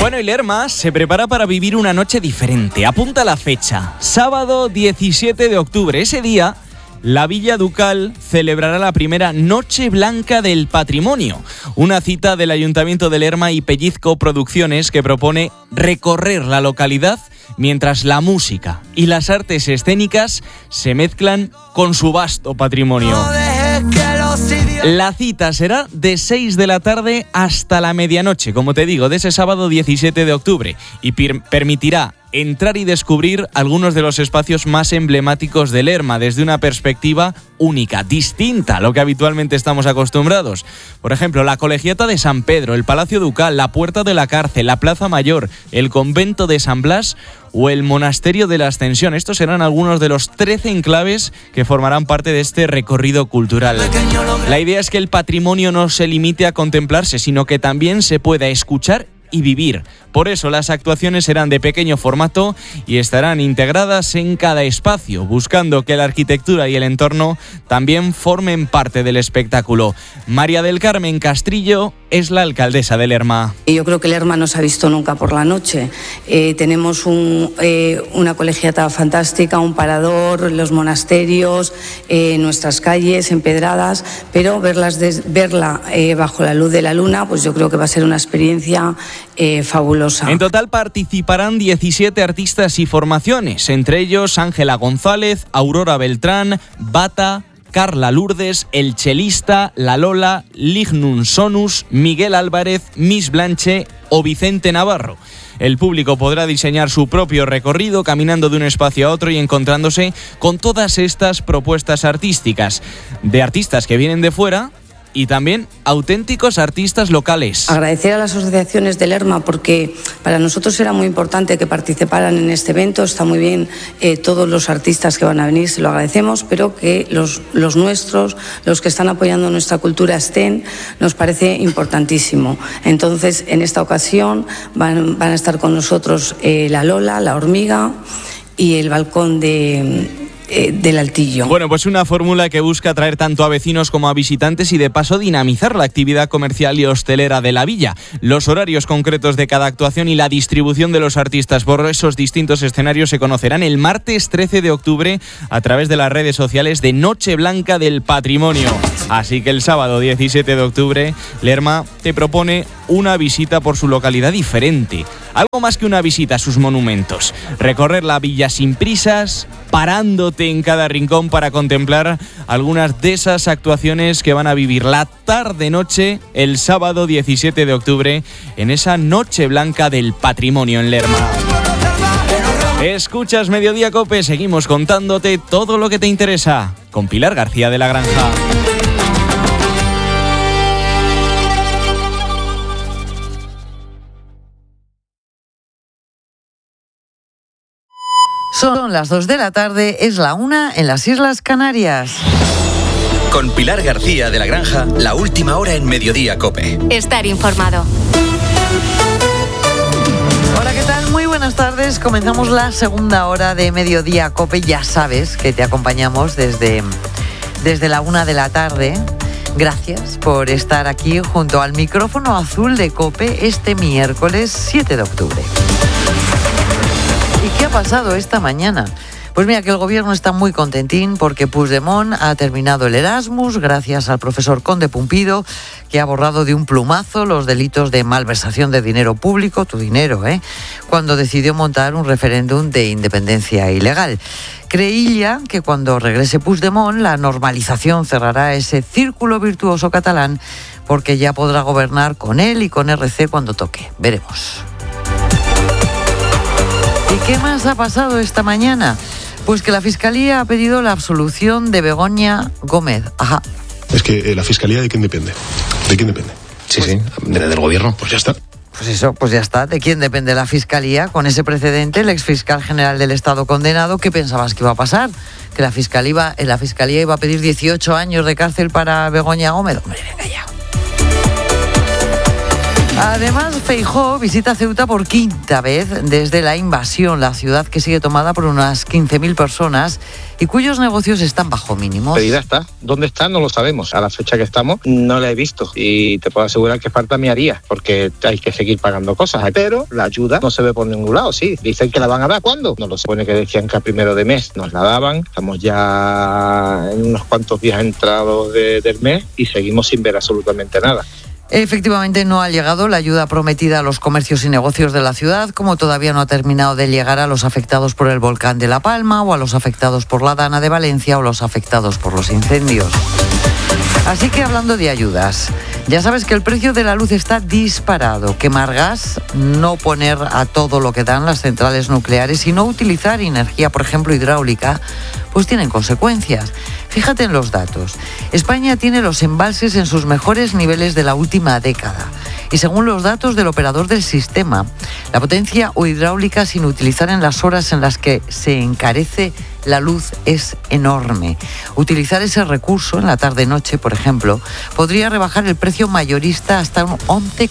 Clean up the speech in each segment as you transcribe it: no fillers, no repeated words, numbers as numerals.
Bueno, y Lerma se prepara para vivir una noche diferente. Apunta la fecha, sábado 17 de octubre. Ese día, la Villa Ducal celebrará la primera Noche Blanca del Patrimonio, una cita del Ayuntamiento de Lerma y Pellizco Producciones que propone recorrer la localidad mientras la música y las artes escénicas se mezclan con su vasto patrimonio. La cita será de 6 de la tarde hasta la medianoche, como te digo, de ese sábado 17 de octubre, y permitirá entrar y descubrir algunos de los espacios más emblemáticos de Lerma desde una perspectiva única, distinta a lo que habitualmente estamos acostumbrados. Por ejemplo, la Colegiata de San Pedro, el Palacio Ducal, la Puerta de la Cárcel, la Plaza Mayor, el Convento de San Blas o el Monasterio de la Ascensión. Estos serán algunos de los 13 enclaves que formarán parte de este recorrido cultural. La idea es que el patrimonio no se limite a contemplarse, sino que también se pueda escuchar y vivir. Por eso las actuaciones serán de pequeño formato y estarán integradas en cada espacio, buscando que la arquitectura y el entorno también formen parte del espectáculo. María del Carmen Castrillo es la alcaldesa de Lerma. Yo creo que Lerma no se ha visto nunca por la noche. Tenemos una colegiata fantástica, un parador, los monasterios, nuestras calles empedradas, pero verla bajo la luz de la luna, pues yo creo que va a ser una experiencia fabulosa. En total participarán 17 artistas y formaciones, entre ellos Ángela González, Aurora Beltrán, Bata, Carla Lourdes, El Chelista, La Lola, Lignum Sonus, Miguel Álvarez, Miss Blanche o Vicente Navarro. El público podrá diseñar su propio recorrido caminando de un espacio a otro y encontrándose con todas estas propuestas artísticas, de artistas que vienen de fuera y también auténticos artistas locales. Agradecer a las asociaciones de Lerma porque para nosotros era muy importante que participaran en este evento. Está muy bien todos los artistas que van a venir, se lo agradecemos, pero que los nuestros, los que están apoyando nuestra cultura estén, nos parece importantísimo. Entonces, en esta ocasión van a estar con nosotros La Lola, La Hormiga y el balcón del Altillo. Bueno, pues una fórmula que busca atraer tanto a vecinos como a visitantes y de paso dinamizar la actividad comercial y hostelera de la villa. Los horarios concretos de cada actuación y la distribución de los artistas por esos distintos escenarios se conocerán el martes 13 de octubre a través de las redes sociales de Noche Blanca del Patrimonio. Así que el sábado 17 de octubre, Lerma te propone una visita por su localidad diferente. Algo más que una visita a sus monumentos. Recorrer la villa sin prisas, parándote en cada rincón para contemplar algunas de esas actuaciones que van a vivir la tarde-noche el sábado 17 de octubre en esa Noche Blanca del Patrimonio en Lerma. Escuchas Mediodía Cope, seguimos contándote todo lo que te interesa con Pilar García de la Granja. Son las 2 de la tarde, es la 1 en las Islas Canarias. Con Pilar García de la Granja, la última hora en Mediodía Cope. Estar informado. Hola, ¿qué tal? Muy buenas tardes. Comenzamos la segunda hora de Mediodía Cope. Ya sabes que te acompañamos desde la 1 de la tarde. Gracias por estar aquí junto al micrófono azul de Cope este miércoles 7 de octubre. ¿Y qué ha pasado esta mañana? Pues mira que el gobierno está muy contentín porque Puigdemont ha terminado el Erasmus gracias al profesor Conde Pumpido, que ha borrado de un plumazo los delitos de malversación de dinero público, tu dinero, cuando decidió montar un referéndum de independencia ilegal. Creía que cuando regrese Puigdemont la normalización cerrará ese círculo virtuoso catalán porque ya podrá gobernar con él y con RC cuando toque. Veremos. ¿Y qué más ha pasado esta mañana? Pues que la Fiscalía ha pedido la absolución de Begoña Gómez. Ajá. Es que la Fiscalía, ¿de quién depende? ¿De quién depende? Sí, del gobierno. Pues ya está. Pues eso, pues ya está. ¿De quién depende la Fiscalía? Con ese precedente, el exfiscal general del Estado condenado, ¿qué pensabas que iba a pasar? Que la Fiscalía iba a pedir 18 años de cárcel para Begoña Gómez. Hombre, venga ya. Además, Feijóo visita Ceuta por quinta vez desde la invasión, la ciudad que sigue tomada por unas 15.000 personas y cuyos negocios están bajo mínimos. La medida está. ¿Dónde está? No lo sabemos. A la fecha que estamos no la he visto y te puedo asegurar que falta mi haría porque hay que seguir pagando cosas. Pero la ayuda no se ve por ningún lado. Sí, dicen que la van a dar. ¿Cuándo? No lo sé. Supone que decían que a primero de mes nos la daban. Estamos ya en unos cuantos días entrados del mes y seguimos sin ver absolutamente nada. Efectivamente, no ha llegado la ayuda prometida a los comercios y negocios de la ciudad, como todavía no ha terminado de llegar a los afectados por el volcán de La Palma o a los afectados por la Dana de Valencia o los afectados por los incendios. Así que hablando de ayudas, ya sabes que el precio de la luz está disparado. Quemar gas, no poner a todo lo que dan las centrales nucleares y no utilizar energía, por ejemplo, hidráulica, pues tienen consecuencias. Fíjate en los datos. España tiene los embalses en sus mejores niveles de la última década. Y según los datos del operador del sistema, la potencia o hidráulica sin utilizar en las horas en las que se encarece la luz es enorme. Utilizar ese recurso en la tarde-noche, por ejemplo, podría rebajar el precio mayorista hasta un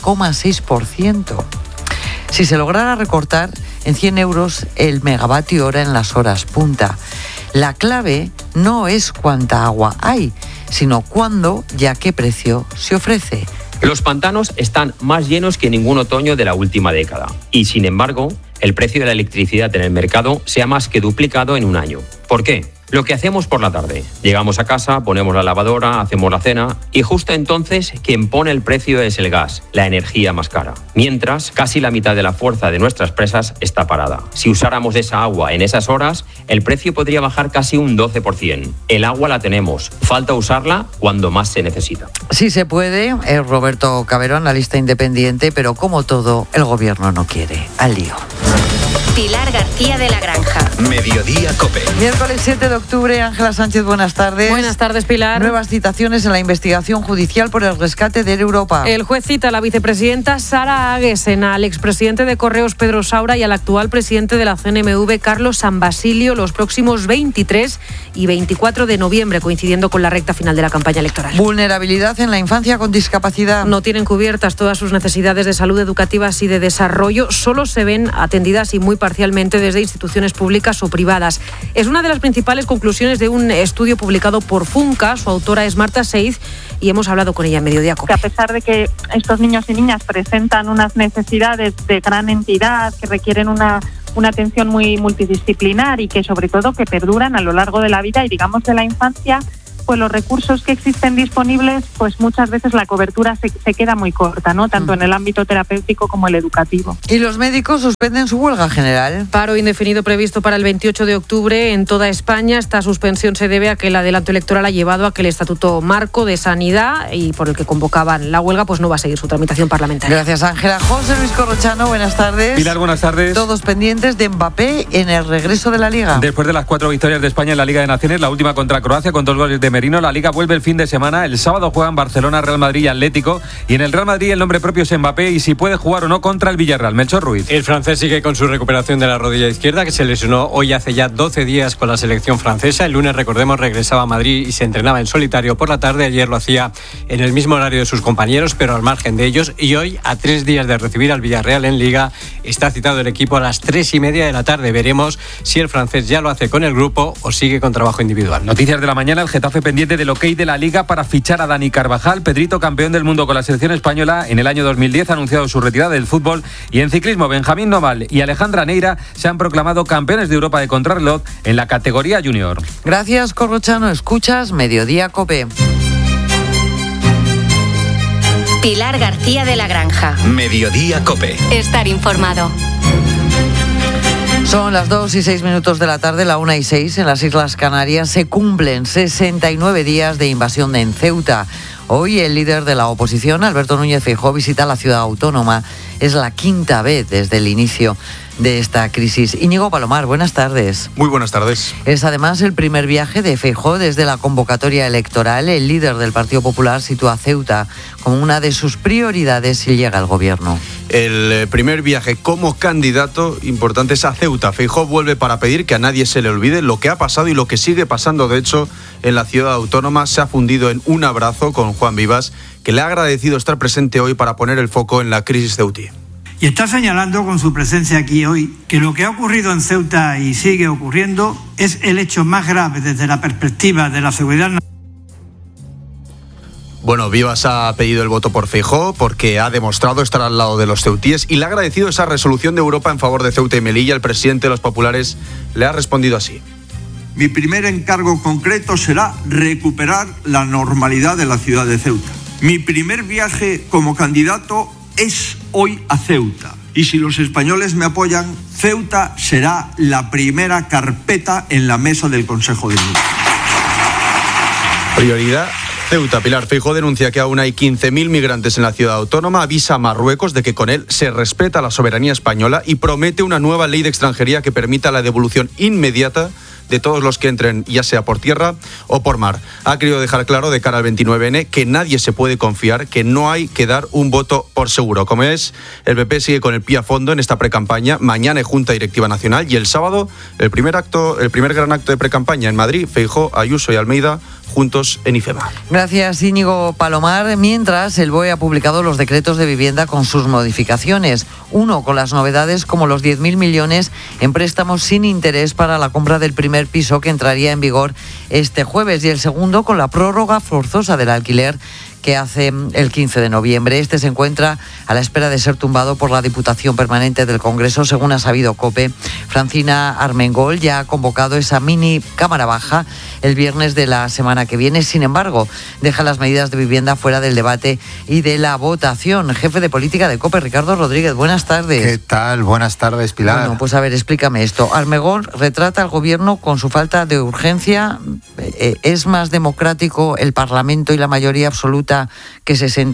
11,6%. Si se lograra recortar en 100 euros el megavatio hora en las horas punta. La clave no es cuánta agua hay, sino cuándo y a qué precio se ofrece. Los pantanos están más llenos que ningún otoño de la última década y, sin embargo, el precio de la electricidad en el mercado se ha más que duplicado en un año. ¿Por qué? Lo que hacemos por la tarde. Llegamos a casa, ponemos la lavadora, hacemos la cena y justo entonces quien pone el precio es el gas, la energía más cara. Mientras, casi la mitad de la fuerza de nuestras presas está parada. Si usáramos esa agua en esas horas, el precio podría bajar casi un 12%. El agua la tenemos, falta usarla cuando más se necesita. Sí se puede, es Roberto Cabero, analista independiente, pero como todo, el gobierno no quiere. Al lío. Pilar García de la Granja. Mediodía COPE. Miércoles 7 de octubre, Ángela Sánchez, buenas tardes. Buenas tardes, Pilar. Nuevas citaciones en la investigación judicial por el rescate de Air Europa. El juez cita a la vicepresidenta Sara Aguesen, al expresidente de Correos Pedro Saura y al actual presidente de la CNMV Carlos San Basilio los próximos 23 y 24 de noviembre, coincidiendo con la recta final de la campaña electoral. Vulnerabilidad en la infancia con discapacidad. No tienen cubiertas todas sus necesidades de salud, educativas y de desarrollo. Solo se ven atendidas y muy parcialmente desde instituciones públicas o privadas. Es una de las principales conclusiones de un estudio publicado por Funca. Su autora es Marta Seiz y hemos hablado con ella en Mediodía COPE. A pesar de que estos niños y niñas presentan unas necesidades de gran entidad que requieren una atención muy multidisciplinar y que sobre todo que perduran a lo largo de la vida y digamos de la infancia, pues los recursos que existen disponibles, pues muchas veces la cobertura se queda muy corta, ¿no? Tanto en el ámbito terapéutico como el educativo. ¿Y los médicos suspenden su huelga general? Paro indefinido previsto para el 28 de octubre en toda España. Esta suspensión se debe a que el adelanto electoral ha llevado a que el Estatuto Marco de Sanidad y por el que convocaban la huelga, pues no va a seguir su tramitación parlamentaria. Gracias, Ángela. José Luis Corrochano, buenas tardes. Pilar, buenas tardes. Todos pendientes de Mbappé en el regreso de la Liga. Después de las 4 victorias de España en la Liga de Naciones, la última contra Croacia con 2 goles de Merino, la Liga vuelve el fin de semana. El sábado juegan Barcelona, Real Madrid y Atlético. Y en el Real Madrid el nombre propio es Mbappé y si puede jugar o no contra el Villarreal. Melchor Ruiz. El francés sigue con su recuperación de la rodilla izquierda, que se lesionó hoy hace ya 12 días con la selección francesa. El lunes, recordemos, regresaba a Madrid y se entrenaba en solitario por la tarde. Ayer lo hacía en el mismo horario de sus compañeros, pero al margen de ellos. Y hoy, a 3 días de recibir al Villarreal en Liga, está citado el equipo a las 3:30 de la tarde. Veremos si el francés ya lo hace con el grupo o sigue con trabajo individual. Noticias de la mañana, el Getafe pendiente del ok de la Liga para fichar a Dani Carvajal. Pedrito, campeón del mundo con la selección española en el año 2010, ha anunciado su retirada del fútbol. Y en ciclismo, Benjamín Noval y Alejandra Neira se han proclamado campeones de Europa de contrarreloj en la categoría junior. Gracias, Corrochano. Escuchas Mediodía COPE. Pilar García de la Granja. Mediodía COPE. Estar informado. Son las 2:06 de la tarde, la 1:06 en las Islas Canarias. Se cumplen 69 días de invasión en Ceuta. Hoy el líder de la oposición, Alberto Núñez Feijóo, visita la ciudad autónoma. Es la quinta vez desde el inicio de esta crisis. Íñigo Palomar, buenas tardes. Muy buenas tardes. Es además el primer viaje de Feijóo desde la convocatoria electoral. El líder del Partido Popular sitúa a Ceuta como una de sus prioridades si llega al gobierno. El primer viaje como candidato importante es a Ceuta. Feijóo vuelve para pedir que a nadie se le olvide lo que ha pasado y lo que sigue pasando. De hecho, en la ciudad autónoma se ha fundido en un abrazo con Juan Vivas, que le ha agradecido estar presente hoy para poner el foco en la crisis ceutí. Y está señalando con su presencia aquí hoy que lo que ha ocurrido en Ceuta y sigue ocurriendo es el hecho más grave desde la perspectiva de la seguridad nacional. Bueno, Vivas ha pedido el voto por Feijóo porque ha demostrado estar al lado de los ceutíes y le ha agradecido esa resolución de Europa en favor de Ceuta y Melilla. El presidente de los populares le ha respondido así. Mi primer encargo concreto será recuperar la normalidad de la ciudad de Ceuta. Mi primer viaje como candidato es hoy a Ceuta. Y si los españoles me apoyan, Ceuta será la primera carpeta en la mesa del Consejo de Ministros. Prioridad Ceuta. Pilar Feijóo denuncia que aún hay 15.000 migrantes en la ciudad autónoma, avisa a Marruecos de que con él se respeta la soberanía española y promete una nueva ley de extranjería que permita la devolución inmediata de todos los que entren, ya sea por tierra o por mar. Ha querido dejar claro de cara al 29N que nadie se puede confiar, que no hay que dar un voto por seguro. Como es, el PP sigue con el pie a fondo en esta precampaña. Mañana hay Junta Directiva Nacional y el sábado el primer gran acto de precampaña en Madrid. Feijóo, Ayuso y Almeida juntos en IFEMA. Gracias, Íñigo Palomar. Mientras, el BOE ha publicado los decretos de vivienda con sus modificaciones. Uno con las novedades como los 10.000 millones en préstamos sin interés para la compra del primer piso, que entraría en vigor este jueves, y el segundo con la prórroga forzosa del alquiler que hace el 15 de noviembre. Este se encuentra a la espera de ser tumbado por la Diputación Permanente del Congreso, según ha sabido COPE. Francina Armengol ya ha convocado esa mini cámara baja el viernes de la semana que viene. Sin embargo, deja las medidas de vivienda fuera del debate y de la votación. Jefe de política de COPE, Ricardo Rodríguez, buenas tardes. ¿Qué tal? Buenas tardes, Pilar. Bueno, pues a ver, explícame esto. Armengol retrata al gobierno con su falta de urgencia. ¿Es más democrático el Parlamento y la mayoría absoluta que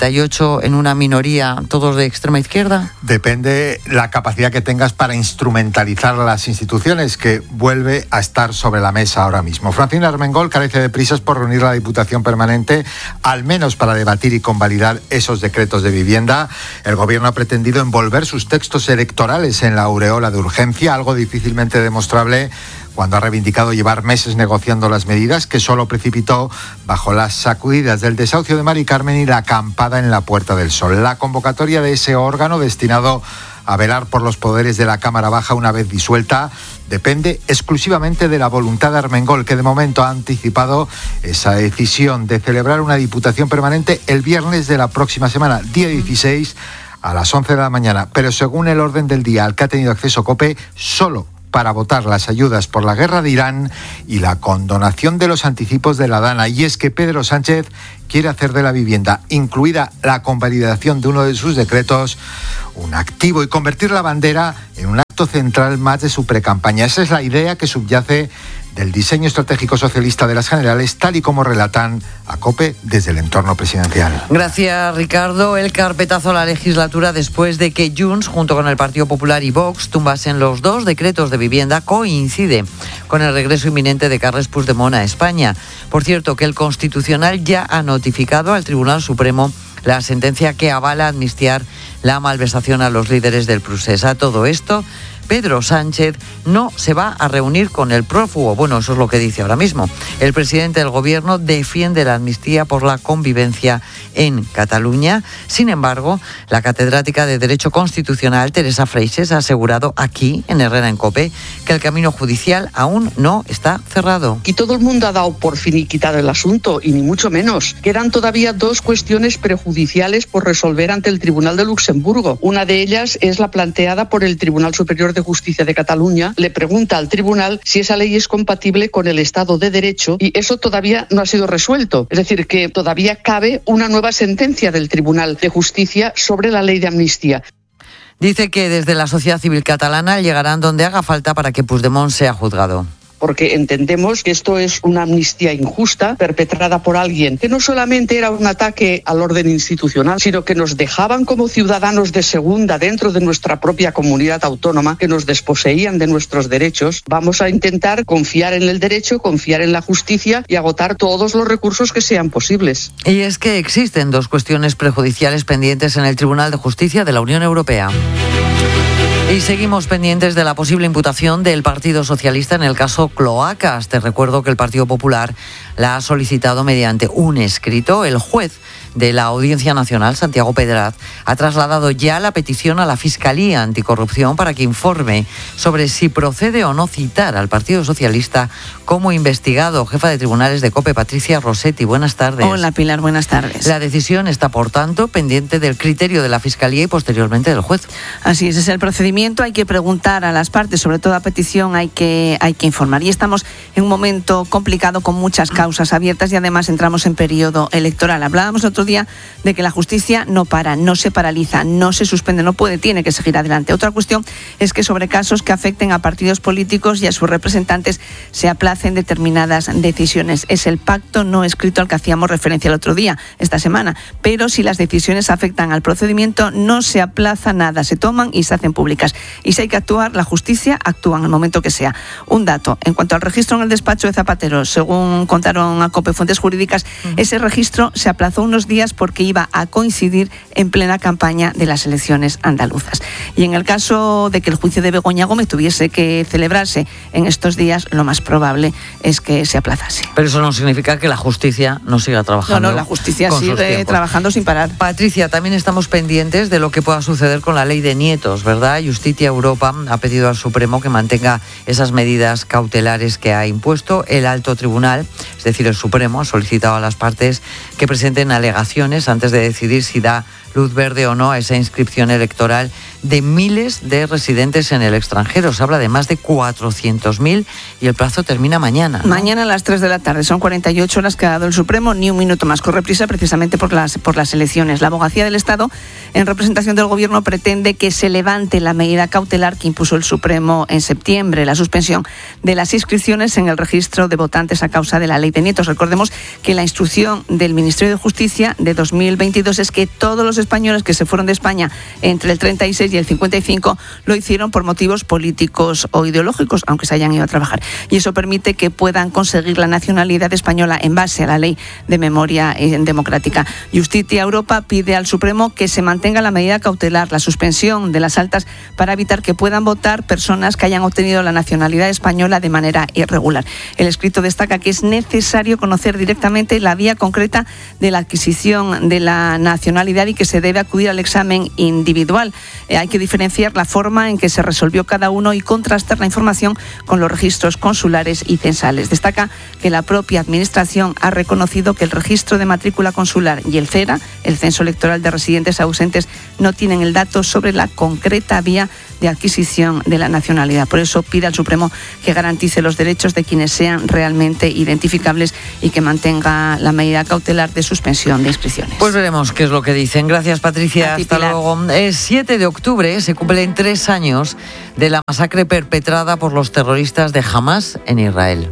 68 en una minoría, todos de extrema izquierda? Depende la capacidad que tengas para instrumentalizar las instituciones, que vuelve a estar sobre la mesa ahora mismo. Francina Armengol carece de prisas por reunir la Diputación Permanente, al menos para debatir y convalidar esos decretos de vivienda. El gobierno ha pretendido envolver sus textos electorales en la aureola de urgencia, algo difícilmente demostrable cuando ha reivindicado llevar meses negociando las medidas, que solo precipitó bajo las sacudidas del desahucio de Mari Carmen y la acampada en la Puerta del Sol. La convocatoria de ese órgano destinado a velar por los poderes de la Cámara Baja una vez disuelta depende exclusivamente de la voluntad de Armengol, que de momento ha anticipado esa decisión de celebrar una Diputación Permanente el viernes de la próxima semana, día 16, a las 11 de la mañana. Pero según el orden del día al que ha tenido acceso COPE, solo para votar las ayudas por la guerra de Irán y la condonación de los anticipos de la DANA. Y es que Pedro Sánchez quiere hacer de la vivienda, incluida la convalidación de uno de sus decretos, un activo y convertir la bandera en un acto central más de su precampaña. Esa es la idea que subyace del diseño estratégico socialista de las generales, tal y como relatan a COPE desde el entorno presidencial. Gracias, Ricardo. El carpetazo a la legislatura después de que Junts, junto con el Partido Popular y Vox, tumbasen los dos decretos de vivienda, coincide con el regreso inminente de Carles Puigdemont a España. Por cierto, que el Constitucional ya ha notificado al Tribunal Supremo la sentencia que avala amnistiar la malversación a los líderes del Procés. A todo esto, Pedro Sánchez no se va a reunir con el prófugo. Bueno, eso es lo que dice ahora mismo. El presidente del gobierno defiende la amnistía por la convivencia en Cataluña. Sin embargo, la catedrática de Derecho Constitucional, Teresa Freixes, ha asegurado aquí, en Herrera en COPE, que el camino judicial aún no está cerrado. Y todo el mundo ha dado por finiquitado el asunto, y ni mucho menos. Quedan todavía dos cuestiones prejudiciales por resolver ante el Tribunal de Luxemburgo. Una de ellas es la planteada por el Tribunal Superior de Justicia de Cataluña. Le pregunta al tribunal si esa ley es compatible con el Estado de Derecho, y eso todavía no ha sido resuelto. Es decir, que todavía cabe una nueva sentencia del Tribunal de Justicia sobre la ley de amnistía. Dice que desde la sociedad civil catalana llegarán donde haga falta para que Puigdemont sea juzgado. Porque entendemos que esto es una amnistía injusta perpetrada por alguien que no solamente era un ataque al orden institucional, sino que nos dejaban como ciudadanos de segunda dentro de nuestra propia comunidad autónoma, que nos desposeían de nuestros derechos. Vamos a intentar confiar en el derecho, confiar en la justicia y agotar todos los recursos que sean posibles. Y es que existen dos cuestiones prejudiciales pendientes en el Tribunal de Justicia de la Unión Europea. Y seguimos pendientes de la posible imputación del Partido Socialista en el caso Cloacas. Te recuerdo que el Partido Popular la ha solicitado mediante un escrito. El juez de la Audiencia Nacional, Santiago Pedraz, ha trasladado ya la petición a la Fiscalía Anticorrupción para que informe sobre si procede o no citar al Partido Socialista como investigado. Jefa de Tribunales de COPE, Patricia Rossetti, buenas tardes. Hola Pilar, buenas tardes. La decisión está, por tanto, pendiente del criterio de la Fiscalía y posteriormente del juez. Así es el procedimiento. Hay que preguntar a las partes, sobre todo a petición hay que informar. Y estamos en un momento complicado con muchas causas abiertas y además entramos en periodo electoral. Hablábamos el otro día de que la justicia no para, no se paraliza, no se suspende, no puede, tiene que seguir adelante. Otra cuestión es que sobre casos que afecten a partidos políticos y a sus representantes se aplacen determinadas decisiones. Es el pacto no escrito al que hacíamos referencia el otro día, esta semana. Pero si las decisiones afectan al procedimiento, no se aplaza nada, se toman y se hacen públicas. Y si hay que actuar, la justicia actúa en el momento que sea. Un dato, en cuanto al registro en el despacho de Zapatero, según contaron a COPE fuentes jurídicas, ese registro se aplazó unos días porque iba a coincidir en plena campaña de las elecciones andaluzas. Y en el caso de que el juicio de Begoña Gómez tuviese que celebrarse en estos días, lo más probable es que se aplazase. Pero eso no significa que la justicia no siga trabajando. No, la justicia sigue trabajando sin parar. Patricia, también estamos pendientes de lo que pueda suceder con la ley de nietos, ¿verdad? Justitia Europa ha pedido al Supremo que mantenga esas medidas cautelares que ha impuesto. El Alto Tribunal, es decir, el Supremo, ha solicitado a las partes que presenten alegaciones antes de decidir si da luz verde o no a esa inscripción electoral de miles de residentes en el extranjero. Se habla de más de 400.000 y el plazo termina mañana, ¿no? Mañana a las 3 de la tarde. Son 48 horas que ha dado el Supremo, ni un minuto más. Corre prisa precisamente por las elecciones. La Abogacía del Estado, en representación del Gobierno, pretende que se levante la medida cautelar que impuso el Supremo en septiembre, la suspensión de las inscripciones en el registro de votantes a causa de la ley de nietos. Recordemos que la instrucción del Ministerio de Justicia de 2022 es que todos los españoles que se fueron de España entre el 36 y el 55 lo hicieron por motivos políticos o ideológicos, aunque se hayan ido a trabajar. Y eso permite que puedan conseguir la nacionalidad española en base a la ley de memoria democrática. Justitia Europa pide al Supremo que se mantenga la medida cautelar, la suspensión de las altas, para evitar que puedan votar personas que hayan obtenido la nacionalidad española de manera irregular. El escrito destaca que es necesario conocer directamente la vía concreta de la adquisición de la nacionalidad y que se debe acudir al examen individual. Hay que diferenciar la forma en que se resolvió cada uno y contrastar la información con los registros consulares y censales. Destaca que la propia Administración ha reconocido que el registro de matrícula consular y el CERA, el Censo Electoral de Residentes Ausentes, no tienen el dato sobre la concreta vía de adquisición de la nacionalidad. Por eso pide al Supremo que garantice los derechos de quienes sean realmente identificables y que mantenga la medida cautelar de suspensión de inscripciones. Pues veremos qué es lo que dicen. Gracias, Patricia. Hasta luego. El 7 de octubre se cumplen 3 años de la masacre perpetrada por los terroristas de Hamás en Israel.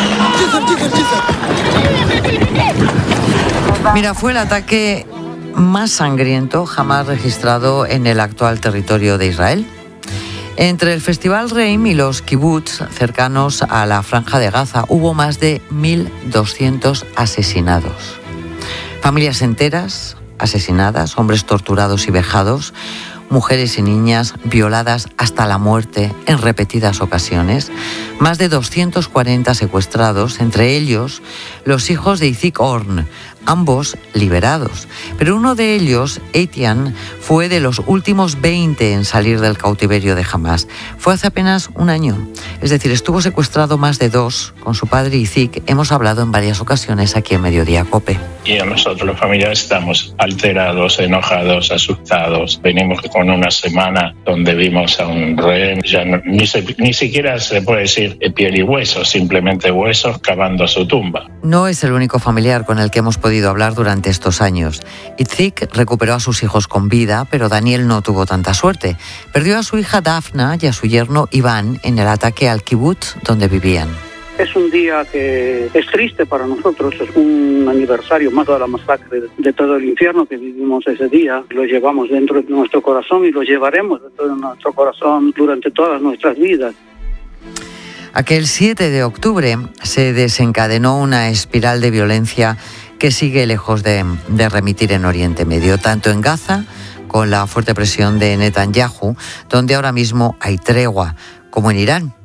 Mira, fue el ataque más sangriento jamás registrado en el actual territorio de Israel. Entre el Festival Reim y los kibbutz cercanos a la Franja de Gaza hubo más de 1.200 asesinados. Familias enteras asesinadas, hombres torturados y vejados, mujeres y niñas violadas hasta la muerte en repetidas ocasiones, más de 240 secuestrados, entre ellos los hijos de Itzik Orn, ambos liberados. Pero uno de ellos, Etienne, fue de los últimos 20 en salir del cautiverio de Hamás. Fue hace apenas un año. Es decir, estuvo secuestrado más de 2 con su padre Itzik. Hemos hablado en varias ocasiones aquí en Mediodía COPE. Y a nosotros los familiares estamos alterados, enojados, asustados. Venimos con una semana donde vimos a un rehén, ya ni siquiera se puede decir piel y huesos, simplemente huesos cavando su tumba. No es el único familiar con el que hemos podido hablar durante estos años. Itzik recuperó a sus hijos con vida, pero Daniel no tuvo tanta suerte. Perdió a su hija Dafna y a su yerno Iván en el ataque al kibutz donde vivían. Es un día que es triste para nosotros, es un aniversario más de la masacre de todo el infierno que vivimos ese día. Lo llevamos dentro de nuestro corazón y lo llevaremos dentro de nuestro corazón durante todas nuestras vidas. Aquel 7 de octubre se desencadenó una espiral de violencia que sigue lejos de remitir en Oriente Medio, tanto en Gaza, con la fuerte presión de Netanyahu, donde ahora mismo hay tregua, como en Irán.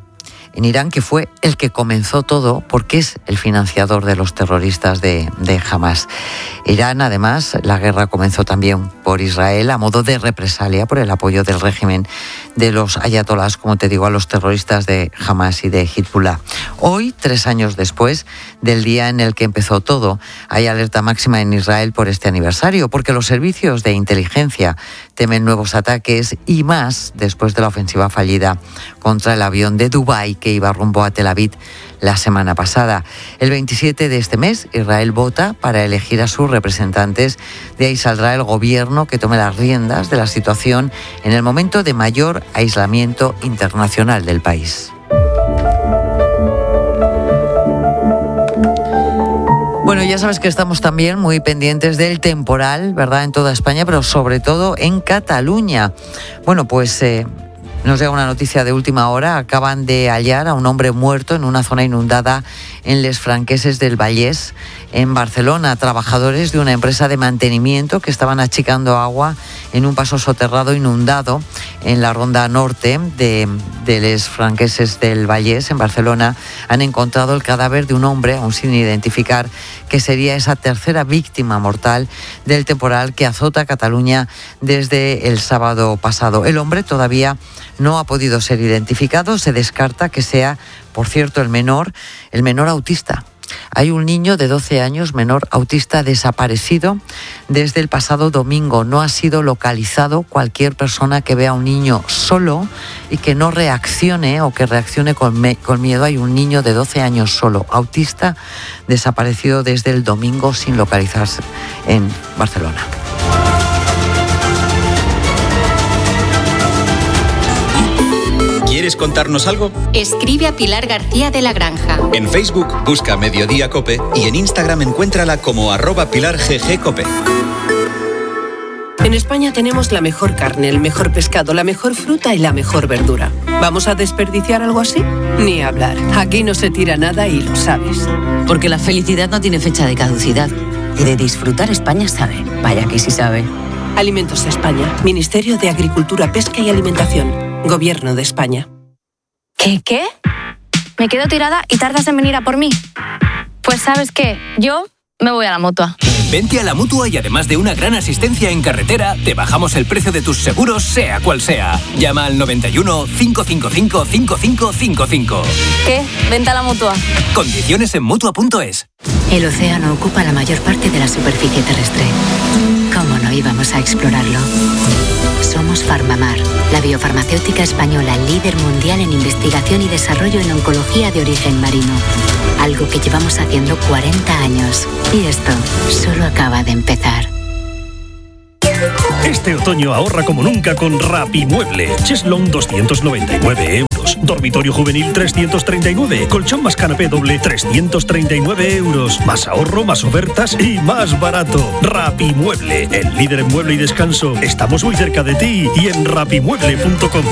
en Irán, que fue el que comenzó todo porque es el financiador de los terroristas de Hamas. Irán, además, la guerra comenzó también por Israel a modo de represalia por el apoyo del régimen de los ayatolás, como te digo, a los terroristas de Hamas y de Hezbollah. Hoy, 3 años después del día en el que empezó todo, hay alerta máxima en Israel por este aniversario, porque los servicios de inteligencia temen nuevos ataques y más después de la ofensiva fallida contra el avión de Dubái que iba rumbo a Tel Aviv la semana pasada. El 27 de este mes, Israel vota para elegir a sus representantes. De ahí saldrá el gobierno que tome las riendas de la situación en el momento de mayor aislamiento internacional del país. Bueno, ya sabes que estamos también muy pendientes del temporal, ¿verdad?, en toda España, pero sobre todo en Cataluña. Bueno, pues nos llega una noticia de última hora. Acaban de hallar a un hombre muerto en una zona inundada en Les Franqueses del Vallès, en Barcelona. Trabajadores de una empresa de mantenimiento que estaban achicando agua en un paso soterrado inundado en la ronda norte de Les Franqueses del Vallès, en Barcelona, han encontrado el cadáver de un hombre, aún sin identificar, que sería esa tercera víctima mortal del temporal que azota Cataluña desde el sábado pasado. El hombre todavía no ha podido ser identificado. Se descarta que sea, por cierto, el menor autista. Hay un niño de 12 años, menor autista, desaparecido desde el pasado domingo. No ha sido localizado. Cualquier persona que vea a un niño solo y que no reaccione o que reaccione con miedo. Hay un niño de 12 años solo, autista, desaparecido desde el domingo sin localizarse en Barcelona. ¿Quieres contarnos algo? Escribe a Pilar García de la Granja. En Facebook busca Mediodía Cope y en Instagram encuéntrala como @pilarggcope. En España tenemos la mejor carne, el mejor pescado, la mejor fruta y la mejor verdura. ¿Vamos a desperdiciar algo así? Ni hablar. Aquí no se tira nada y lo sabes. Porque la felicidad no tiene fecha de caducidad. Y de disfrutar España sabe. Vaya que sí sabe. Alimentos España. Ministerio de Agricultura, Pesca y Alimentación. Gobierno de España. ¿Qué? ¿Me quedo tirada y tardas en venir a por mí? Pues ¿sabes qué? Yo me voy a la Mutua. Vente a la Mutua y además de una gran asistencia en carretera, te bajamos el precio de tus seguros, sea cual sea. Llama al 91 555 5555. ¿Qué? Vente a la Mutua. Condiciones en Mutua.es. El océano ocupa la mayor parte de la superficie terrestre. ¿Cómo no íbamos a explorarlo? Somos Farmamar, la biofarmacéutica española líder mundial en investigación y desarrollo en oncología de origen marino. Algo que llevamos haciendo 40 años. Y esto solo acaba de empezar. Este otoño ahorra como nunca con Rapimueble. Cheslong 299 euros. Dormitorio juvenil 339. Colchón más canapé doble 339 euros. Más ahorro, más ofertas y más barato. Rapimueble, el líder en mueble y descanso. Estamos muy cerca de ti y en rapimueble.com.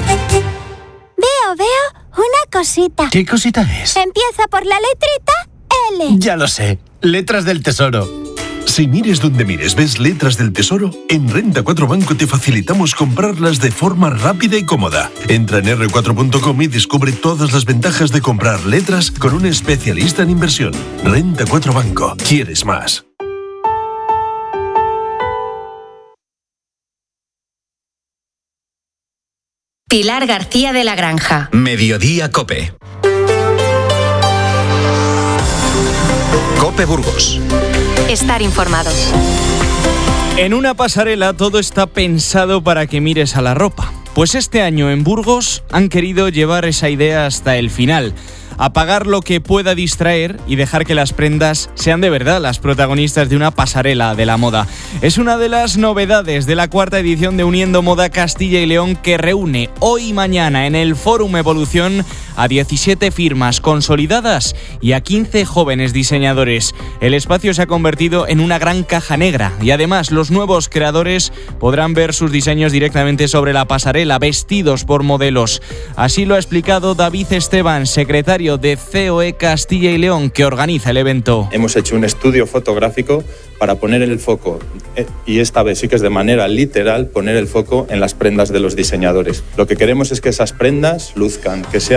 Veo una cosita. ¿Qué cosita es? Empieza por la letrita L. Ya lo sé. Letras del Tesoro. Si mires donde mires ves letras del Tesoro, en Renta 4 Banco te facilitamos comprarlas de forma rápida y cómoda. Entra en r4.com y descubre todas las ventajas de comprar letras con un especialista en inversión. Renta 4 Banco. ¿Quieres más? Pilar García de la Granja. Mediodía Cope. Cope Burgos. Estar informado. En una pasarela todo está pensado para que mires a la ropa. Pues este año en Burgos han querido llevar esa idea hasta el final. Apagar lo que pueda distraer y dejar que las prendas sean de verdad las protagonistas de una pasarela de la moda. Es una de las novedades de la 4ª edición de Uniendo Moda Castilla y León, que reúne hoy y mañana en el Fórum Evolución a 17 firmas consolidadas y a 15 jóvenes diseñadores. El espacio se ha convertido en una gran caja negra y además los nuevos creadores podrán ver sus diseños directamente sobre la pasarela, vestidos por modelos. Así lo ha explicado David Esteban, secretario de COE Castilla y León, que organiza el evento. Hemos hecho un estudio fotográfico para poner el foco, y esta vez sí que es de manera literal, poner el foco en las prendas de los diseñadores. Lo que queremos es que esas prendas luzcan, que sea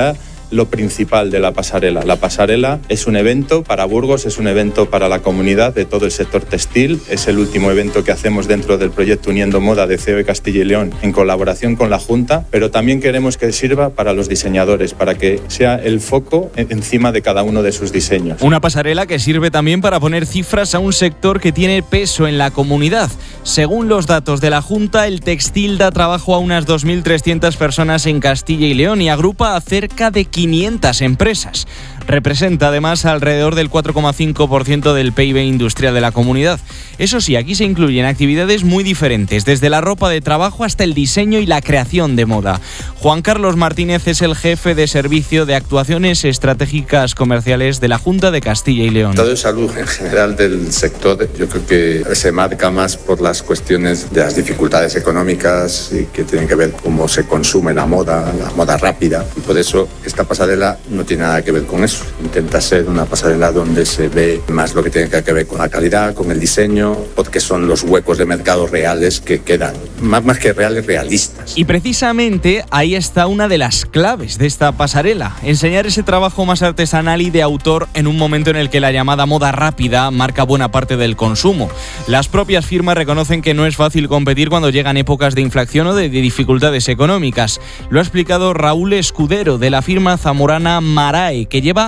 lo principal de la pasarela. La pasarela es un evento para Burgos, es un evento para la comunidad de todo el sector textil, es el último evento que hacemos dentro del proyecto Uniendo Moda de COE Castilla y León en colaboración con la Junta, pero también queremos que sirva para los diseñadores, para que sea el foco encima de cada uno de sus diseños. Una pasarela que sirve también para poner cifras a un sector que tiene peso en la comunidad. Según los datos de la Junta, el textil da trabajo a unas 2.300 personas en Castilla y León y agrupa a cerca de 500 empresas. Representa además alrededor del 4,5% del PIB industrial de la comunidad. Eso sí, aquí se incluyen actividades muy diferentes, desde la ropa de trabajo hasta el diseño y la creación de moda. Juan Carlos Martínez es el jefe de servicio de actuaciones estratégicas comerciales de la Junta de Castilla y León. El estado de salud en general del sector yo creo que se marca más por las cuestiones de las dificultades económicas y que tienen que ver con cómo se consume la moda rápida, y por eso esta pasarela no tiene nada que ver con eso. Intenta ser una pasarela donde se ve más lo que tiene que ver con la calidad, con el diseño, porque son los huecos de mercado reales que quedan, más que reales, realistas. Y precisamente ahí está una de las claves de esta pasarela, enseñar ese trabajo más artesanal y de autor en un momento en el que la llamada moda rápida marca buena parte del consumo. Las propias firmas reconocen que no es fácil competir cuando llegan épocas de inflación o de dificultades económicas. Lo ha explicado Raúl Escudero, de la firma zamorana Marae, que lleva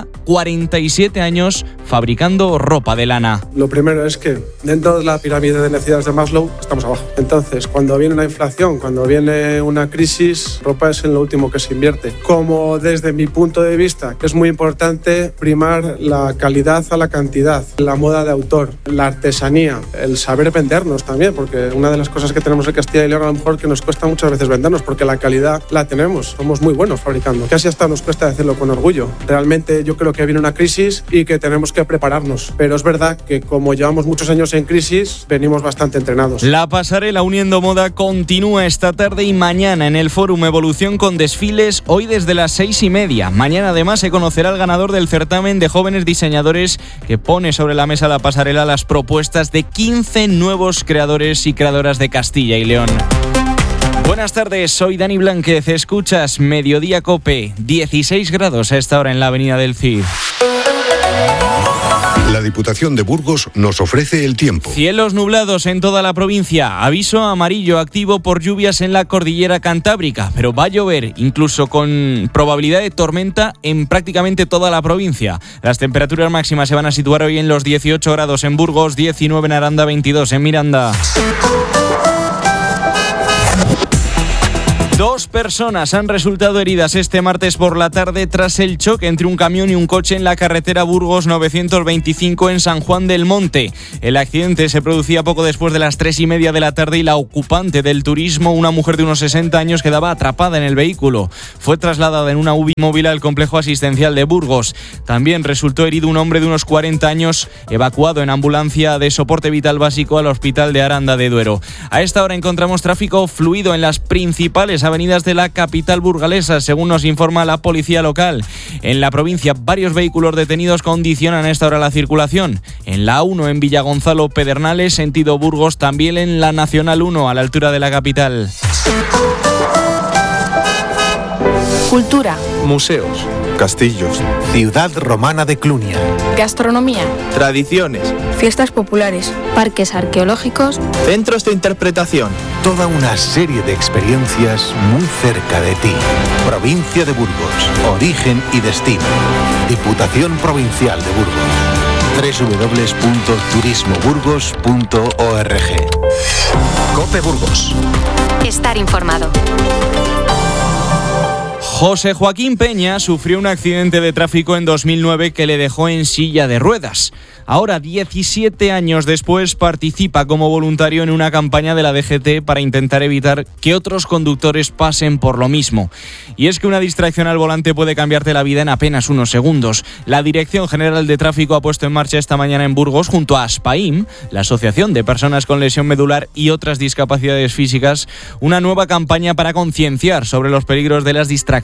47 años fabricando ropa de lana. Lo primero es que dentro de la pirámide de necesidades de Maslow estamos abajo. Entonces, cuando viene una inflación, cuando viene una crisis, ropa es en lo último que se invierte. Como desde mi punto de vista, es muy importante primar la calidad a la cantidad, la moda de autor, la artesanía, el saber vendernos también, porque una de las cosas que tenemos en Castilla y León a lo mejor que nos cuesta muchas veces vendernos, porque la calidad la tenemos, somos muy buenos fabricando. Casi hasta nos cuesta decirlo con orgullo. Realmente yo creo que viene una crisis y que tenemos que prepararnos, pero es verdad que como llevamos muchos años en crisis, venimos bastante entrenados. La pasarela Uniendo Moda continúa esta tarde y mañana en el Fórum Evolución con desfiles hoy desde las 6:30. Mañana además se conocerá el ganador del certamen de jóvenes diseñadores que pone sobre la mesa la pasarela las propuestas de 15 nuevos creadores y creadoras de Castilla y León. Buenas tardes, soy Dani Blánquez, escuchas Mediodía COPE, 16 grados a esta hora en la avenida del Cid. La Diputación de Burgos nos ofrece el tiempo. Cielos nublados en toda la provincia, aviso amarillo activo por lluvias en la cordillera cantábrica, pero va a llover, incluso con probabilidad de tormenta en prácticamente toda la provincia. Las temperaturas máximas se van a situar hoy en los 18 grados en Burgos, 19 en Aranda, 22 en Miranda. 2 personas han resultado heridas este martes por la tarde tras el choque entre un camión y un coche en la carretera Burgos 925 en San Juan del Monte. El accidente se producía poco después de las 3:30 de la tarde y la ocupante del turismo, una mujer de unos 60 años, quedaba atrapada en el vehículo. Fue trasladada en una UBI móvil al complejo asistencial de Burgos. También resultó herido un hombre de unos 40 años, evacuado en ambulancia de soporte vital básico al hospital de Aranda de Duero. A esta hora encontramos tráfico fluido en las principales avenidas de la capital burgalesa, según nos informa la policía local. En la provincia, varios vehículos detenidos condicionan a esta hora la circulación. En la A1 en Villagonzalo Pedernales, sentido Burgos, también en la Nacional 1 a la altura de la capital. Cultura. Museos. Castillos. Ciudad romana de Clunia. Gastronomía. Tradiciones. Fiestas populares. Parques arqueológicos. Centros de interpretación. Toda una serie de experiencias muy cerca de ti. Provincia de Burgos. Origen y destino. Diputación Provincial de Burgos. www.turismoburgos.org. COPE Burgos. Estar informado. José Joaquín Peña sufrió un accidente de tráfico en 2009 que le dejó en silla de ruedas. Ahora, 17 años después, participa como voluntario en una campaña de la DGT para intentar evitar que otros conductores pasen por lo mismo. Y es que una distracción al volante puede cambiarte la vida en apenas unos segundos. La Dirección General de Tráfico ha puesto en marcha esta mañana en Burgos, junto a ASPAIM, la Asociación de Personas con Lesión Medular y otras discapacidades físicas, una nueva campaña para concienciar sobre los peligros de las distracciones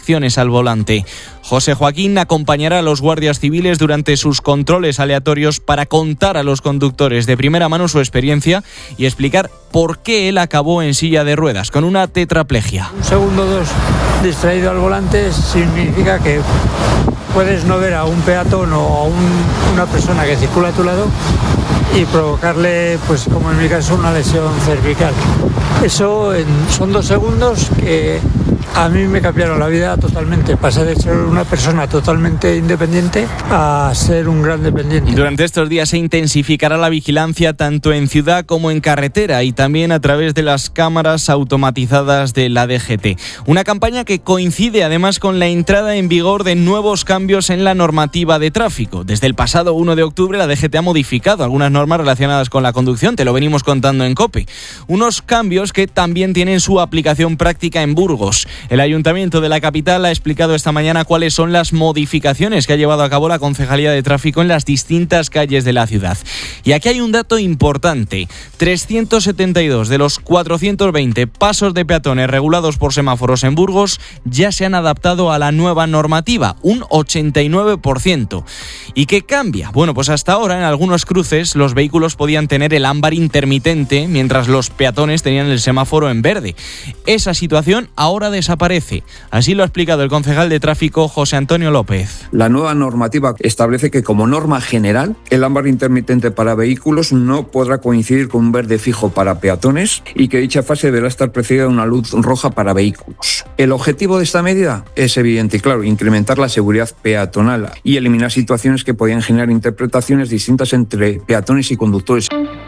infracciones al volante. José Joaquín acompañará a los guardias civiles durante sus controles aleatorios para contar a los conductores de primera mano su experiencia y explicar por qué él acabó en silla de ruedas, con una tetraplegia. Un segundo o dos distraído al volante significa que puedes no ver a un peatón o a una persona que circula a tu lado y provocarle, pues como en mi caso, una lesión cervical. Eso son 2 segundos que a mí me cambiaron la vida totalmente. Pasé de ser una persona totalmente independiente a ser un gran dependiente. Durante estos días se intensificará la vigilancia tanto en ciudad como en carretera y también a través de las cámaras automatizadas de la DGT. Una campaña que coincide además con la entrada en vigor de nuevos cambios en la normativa de tráfico. Desde el pasado 1 de octubre la DGT ha modificado algunas normas relacionadas con la conducción, te lo venimos contando en COPE. Unos cambios que también tienen su aplicación práctica en Burgos. El Ayuntamiento de la capital ha explicado esta mañana cuáles son las modificaciones que ha llevado a cabo la Concejalía de Tráfico en las distintas calles de la ciudad. Y aquí hay un dato importante. 372 de los 420 pasos de peatones regulados por semáforos en Burgos ya se han adaptado a la nueva normativa, un 89%. ¿Y qué cambia? Bueno, pues hasta ahora en algunos cruces los vehículos podían tener el ámbar intermitente mientras los peatones tenían el semáforo en verde. Esa situación ahora desaparece. Así lo ha explicado el concejal de tráfico José Antonio López. La nueva normativa establece que como norma general el ámbar intermitente para vehículos no podrá coincidir con un verde fijo para peatones y que dicha fase deberá estar precedida de una luz roja para vehículos. El objetivo de esta medida es evidente y claro, incrementar la seguridad peatonal y eliminar situaciones que podían generar interpretaciones distintas entre peatones y conductores.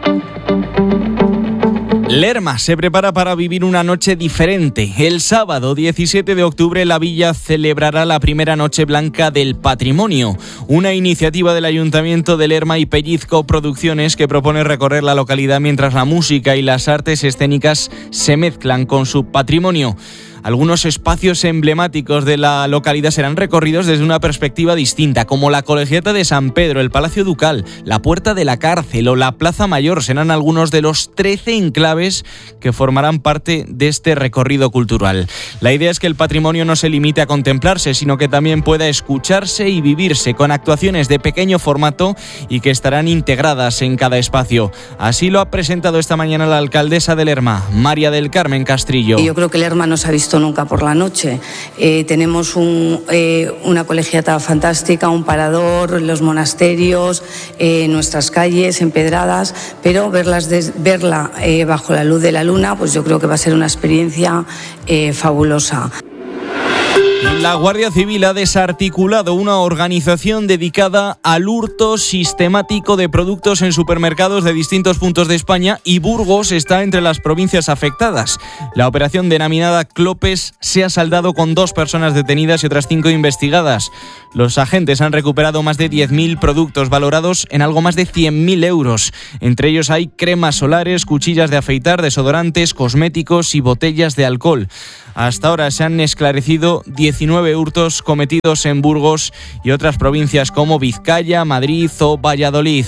Lerma se prepara para vivir una noche diferente. El sábado 17 de octubre la villa celebrará la primera Noche Blanca del Patrimonio, una iniciativa del Ayuntamiento de Lerma y Pellizco Producciones que propone recorrer la localidad mientras la música y las artes escénicas se mezclan con su patrimonio. Algunos espacios emblemáticos de la localidad serán recorridos desde una perspectiva distinta, como la Colegiata de San Pedro, el Palacio Ducal, la Puerta de la Cárcel o la Plaza Mayor. Serán algunos de los 13 enclaves que formarán parte de este recorrido cultural. La idea es que el patrimonio no se limite a contemplarse, sino que también pueda escucharse y vivirse con actuaciones de pequeño formato y que estarán integradas en cada espacio. Así lo ha presentado esta mañana la alcaldesa de Lerma, María del Carmen Castrillo. Yo creo que Lerma no se ha visto nunca por la noche. Tenemos una colegiata fantástica, un parador, los monasterios, nuestras calles empedradas, pero verla bajo la luz de la luna, pues yo creo que va a ser una experiencia fabulosa. La Guardia Civil ha desarticulado una organización dedicada al hurto sistemático de productos en supermercados de distintos puntos de España y Burgos está entre las provincias afectadas. La operación denominada Clopes se ha saldado con 2 personas detenidas y otras 5 investigadas. Los agentes han recuperado más de 10.000 productos valorados en algo más de 100.000 euros. Entre ellos hay cremas solares, cuchillas de afeitar, desodorantes, cosméticos y botellas de alcohol. Hasta ahora se han esclarecido 19 hurtos cometidos en Burgos y otras provincias como Vizcaya, Madrid o Valladolid.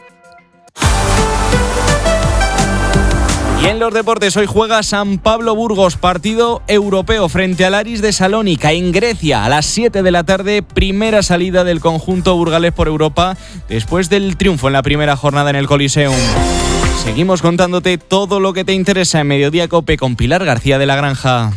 Y en los deportes, hoy juega San Pablo Burgos, partido europeo frente al Aris de Salónica en Grecia a las 7 de la tarde, primera salida del conjunto burgalés por Europa después del triunfo en la primera jornada en el Coliseum. Seguimos contándote todo lo que te interesa en Mediodía COPE con Pilar García de la Granja.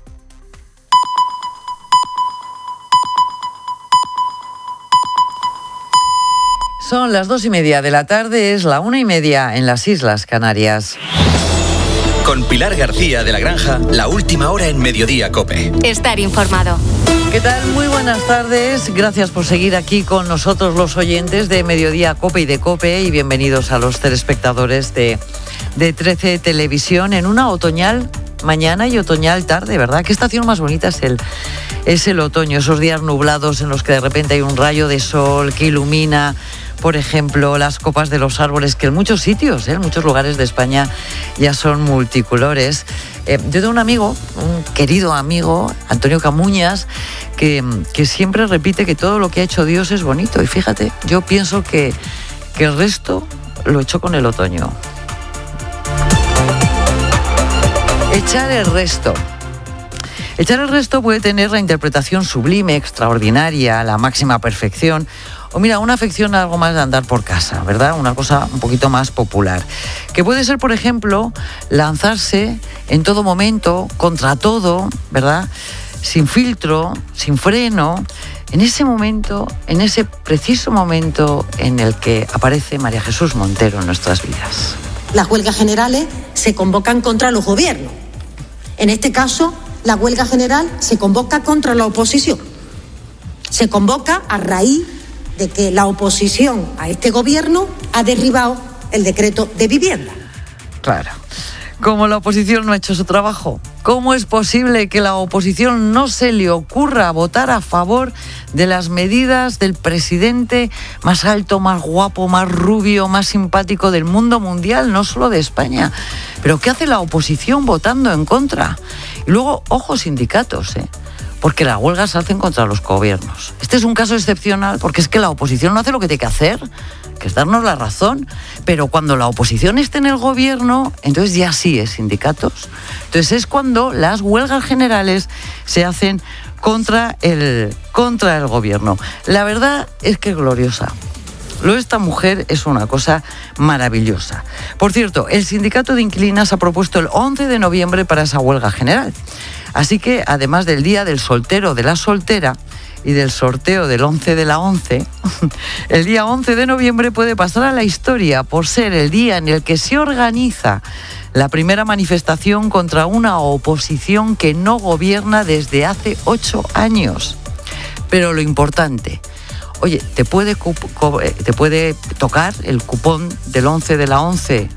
Son las 2:30 de la tarde, es la 1:30 en las Islas Canarias. Con Pilar García de la Granja, la última hora en Mediodía COPE. Estar informado. ¿Qué tal? Muy buenas tardes. Gracias por seguir aquí con nosotros los oyentes de Mediodía COPE y de COPE y bienvenidos a los telespectadores de 13 Televisión en una otoñal mañana y otoñal tarde, ¿verdad? ¿Qué estación más bonita es el otoño? Esos días nublados en los que de repente hay un rayo de sol que ilumina, por ejemplo, las copas de los árboles, que en muchos sitios, en muchos lugares de España ya son multicolores. Yo tengo un amigo, un querido amigo, Antonio Camuñas, que siempre repite que todo lo que ha hecho Dios es bonito. Y fíjate, yo pienso que el resto lo echó con el otoño. Echar el resto. Echar el resto puede tener la interpretación sublime, extraordinaria, la máxima perfección, o mira, una afección a algo más de andar por casa, ¿verdad? Una cosa un poquito más popular. Que puede ser, por ejemplo, lanzarse en todo momento, contra todo, ¿verdad? Sin filtro, sin freno, en ese momento, en ese preciso momento en el que aparece María Jesús Montero en nuestras vidas. Las huelgas generales se convocan contra los gobiernos. En este caso, la huelga general se convoca contra la oposición. Se convoca a raíz de que la oposición a este gobierno ha derribado el decreto de vivienda. Claro. Como la oposición no ha hecho su trabajo, ¿cómo es posible que la oposición no se le ocurra votar a favor de las medidas del presidente más alto, más guapo, más rubio, más simpático del mundo mundial, no solo de España? ¿Pero qué hace la oposición votando en contra? Y luego, ojo, sindicatos, porque las huelgas se hacen contra los gobiernos. Este es un caso excepcional porque es que la oposición no hace lo que tiene que hacer, que es darnos la razón, pero cuando la oposición esté en el gobierno, entonces ya sí es sindicatos. Entonces es cuando las huelgas generales se hacen contra el gobierno. La verdad es que es gloriosa. Lo de esta mujer es una cosa maravillosa. Por cierto, el sindicato de inquilinas ha propuesto el 11 de noviembre para esa huelga general. Así que, además del día del soltero, de la soltera y del sorteo del 11 de la 11, el día 11 de noviembre puede pasar a la historia por ser el día en el que se organiza la primera manifestación contra una oposición que no gobierna desde hace 8 años. Pero lo importante, oye, te puede tocar el cupón del 11 de la 11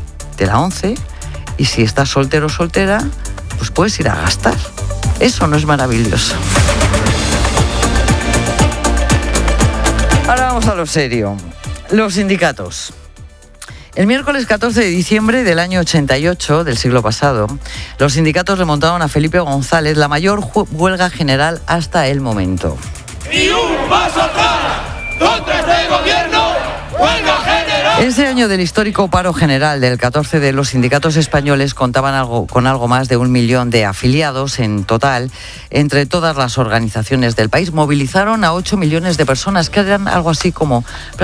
y si estás soltero o soltera, pues puedes ir a gastar. Eso no es maravilloso. Ahora vamos a lo serio. Los sindicatos. El miércoles 14 de diciembre del año 88, del siglo pasado, los sindicatos remontaron a Felipe González la mayor huelga general hasta el momento. ¡Ni un paso atrás! ¡Contra este gobierno! ¡Huelga general! Ese año del histórico paro general del 14 de los sindicatos españoles contaban con algo más de 1 millón de afiliados en total. Entre todas las organizaciones del país movilizaron a 8 millones de personas, que eran algo así como